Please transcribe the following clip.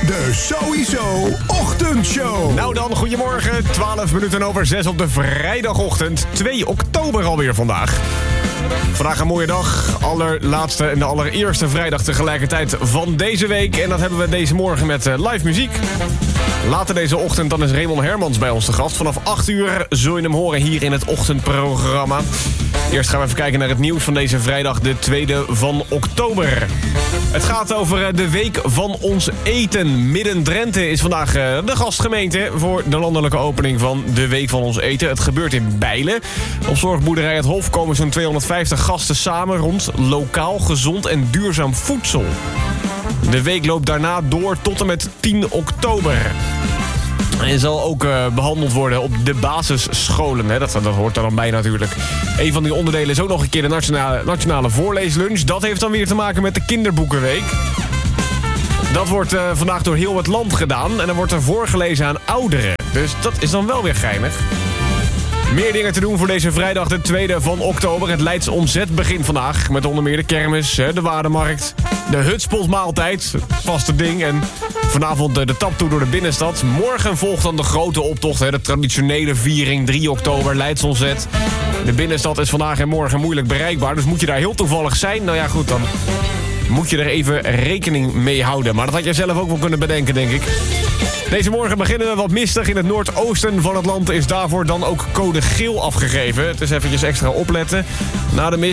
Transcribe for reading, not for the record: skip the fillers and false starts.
De Sowieso Ochtendshow. Nou dan, goedemorgen. 12 minuten over 6 op de vrijdagochtend. 2 oktober alweer vandaag. Vandaag een mooie dag. Allerlaatste en de allereerste vrijdag tegelijkertijd van deze week. En dat hebben we deze morgen met live muziek. Later deze ochtend dan is Raymond Hermans bij ons te gast. Vanaf 8 uur zul je hem horen hier in het ochtendprogramma. Eerst gaan we even kijken naar het nieuws van deze vrijdag, de 2e van oktober. Het gaat over de Week van ons Eten. Midden-Drenthe is vandaag de gastgemeente voor de landelijke opening van de Week van ons Eten. Het gebeurt in Bijlen. Op zorgboerderij Het Hof komen zo'n 250 gasten samen rond lokaal, gezond en duurzaam voedsel. De week loopt daarna door tot en met 10 oktober. En zal ook behandeld worden op de basisscholen. Hè? Dat hoort er dan bij natuurlijk. Een van die onderdelen is ook nog een keer de nationale voorleeslunch. Dat heeft dan weer te maken met de kinderboekenweek. Dat wordt vandaag door heel het land gedaan. En dan wordt er voorgelezen aan ouderen. Dus dat is dan wel weer geinig. Meer dingen te doen voor deze vrijdag, de 2e van oktober. Het Leids Omzet begint vandaag. Met onder meer de kermis, de Waardemarkt, de Hutspotmaaltijd, vaste ding. En vanavond de taptoe door de binnenstad. Morgen volgt dan de grote optocht, de traditionele viering, 3 oktober, Leids Omzet. De binnenstad is vandaag en morgen moeilijk bereikbaar. Dus moet je daar heel toevallig zijn, nou ja goed, dan moet je er even rekening mee houden. Maar dat had je zelf ook wel kunnen bedenken, denk ik. Deze morgen beginnen we wat mistig. In het noordoosten van het land is daarvoor dan ook code geel afgegeven. Het is eventjes extra opletten. Na de mist